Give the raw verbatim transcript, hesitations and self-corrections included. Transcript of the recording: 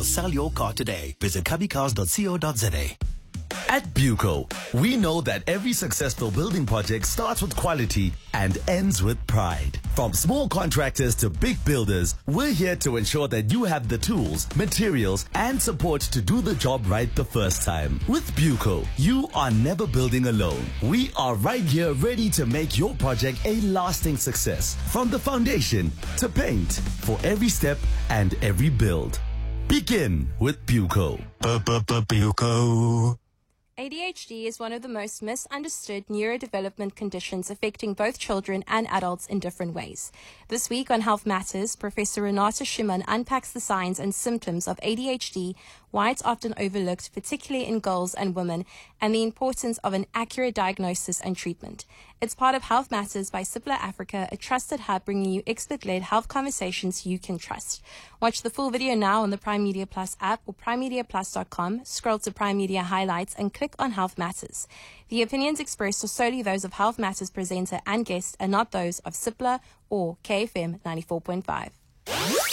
sell your car today. Visit cubbycars dot co dot za. At Buco, we know that every successful building project starts with quality and ends with pride. From small contractors to big builders, we're here to ensure that you have the tools, materials, and support to do the job right the first time. With Buco, you are never building alone. We are right here ready to make your project a lasting success. From the foundation to paint, for every step and every build. Begin with Buco. Buco. A D H D is one of the most misunderstood neurodevelopment conditions affecting both children and adults in different ways. This week on Health Matters, Professor Renata Schumann unpacks the signs and symptoms of A D H D, why it's often overlooked, particularly in girls and women, and the importance of an accurate diagnosis and treatment. It's part of Health Matters by Cipla Africa, a trusted hub bringing you expert-led health conversations you can trust. Watch the full video now on the Prime Media Plus app or prime media plus dot com, scroll to Prime Media Highlights and click on Health Matters. The opinions expressed are solely those of Health Matters presenter and guest and not those of Cipla or K F M ninety-four point five.